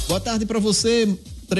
Boa tarde para você,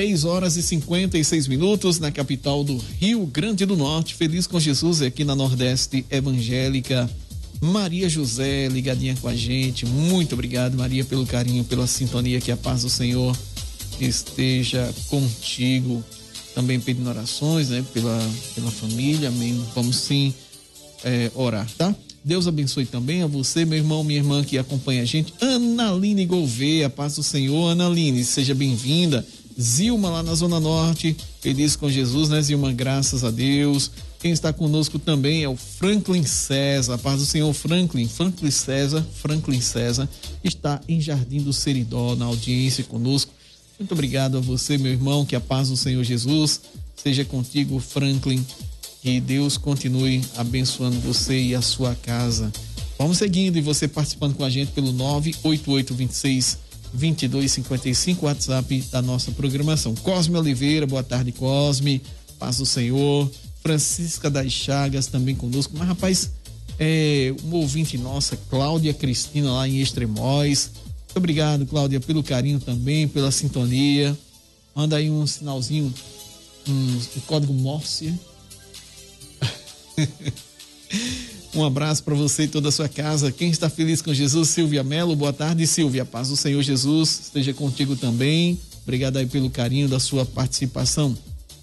3h56 na capital do Rio Grande do Norte. Feliz com Jesus aqui na Nordeste Evangélica. Maria José ligadinha com a gente. Muito obrigado, Maria, pelo carinho, pela sintonia. Que a paz do Senhor esteja contigo. Também pedindo orações, né, pela família. Amém. Vamos sim orar, tá? Deus abençoe também a você, meu irmão, minha irmã que acompanha a gente. Analine Gouveia, paz do Senhor. Analine, seja bem-vinda. Zilma lá na Zona Norte, feliz com Jesus, né, Zilma? Graças a Deus. Quem está conosco também é o Franklin César, a paz do Senhor. Franklin César está em Jardim do Seridó, na audiência conosco. Muito obrigado a você, meu irmão, que a paz do Senhor Jesus seja contigo, Franklin. Que Deus continue abençoando você e a sua casa. Vamos seguindo e você participando com a gente pelo 98826-2255, WhatsApp da nossa programação. Cosme Oliveira, boa tarde, Cosme, paz do Senhor. Francisca das Chagas também conosco. Mas, rapaz, uma ouvinte nossa, Cláudia Cristina, lá em Extremóis. Muito obrigado, Cláudia, pelo carinho também, pela sintonia. Manda aí um sinalzinho, um código Morse. Um abraço para você e toda a sua casa. Quem está feliz com Jesus? Silvia Melo, boa tarde, Silvia. Paz do Senhor Jesus esteja contigo também. Obrigado aí pelo carinho da sua participação.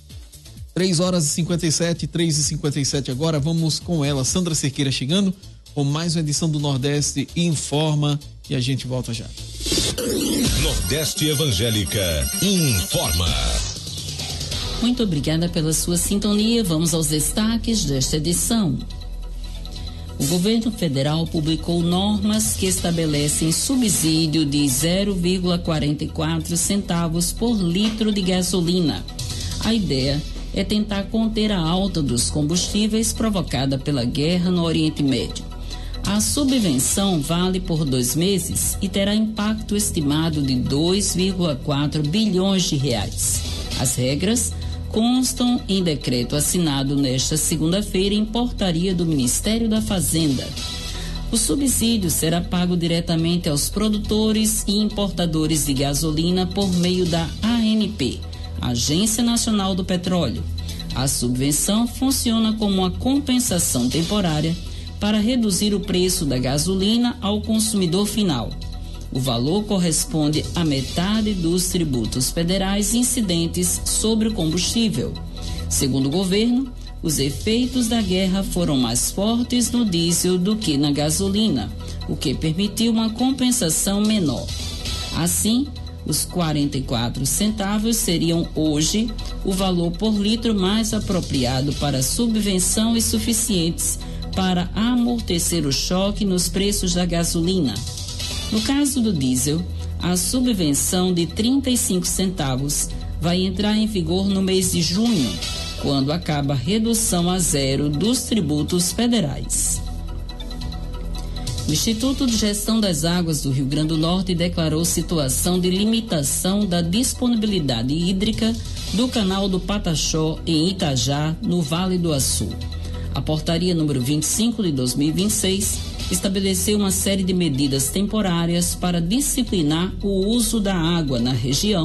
3h57 agora. Vamos com ela, Sandra Cerqueira, chegando com mais uma edição do Nordeste Informa, e a gente volta já. Nordeste Evangélica Informa. Muito obrigada pela sua sintonia. Vamos aos destaques desta edição. O governo federal publicou normas que estabelecem subsídio de 0,44 centavos por litro de gasolina. A ideia é tentar conter a alta dos combustíveis provocada pela guerra no Oriente Médio. A subvenção vale por 2 meses e terá impacto estimado de 2,4 bilhões de reais. As regras constam em decreto assinado nesta segunda-feira em portaria do Ministério da Fazenda. O subsídio será pago diretamente aos produtores e importadores de gasolina por meio da ANP, Agência Nacional do Petróleo. A subvenção funciona como uma compensação temporária para reduzir o preço da gasolina ao consumidor final. O valor corresponde à metade dos tributos federais incidentes sobre o combustível. Segundo o governo, os efeitos da guerra foram mais fortes no diesel do que na gasolina, o que permitiu uma compensação menor. Assim, os 44 centavos seriam hoje o valor por litro mais apropriado para subvenção e suficientes para amortecer o choque nos preços da gasolina. No caso do diesel, a subvenção de 35 centavos vai entrar em vigor no mês de junho, quando acaba a redução a zero dos tributos federais. O Instituto de Gestão das Águas do Rio Grande do Norte declarou situação de limitação da disponibilidade hídrica do canal do Pataxó em Itajá, no Vale do Açu. A portaria número 25 de 2026 estabeleceu uma série de medidas temporárias para disciplinar o uso da água na região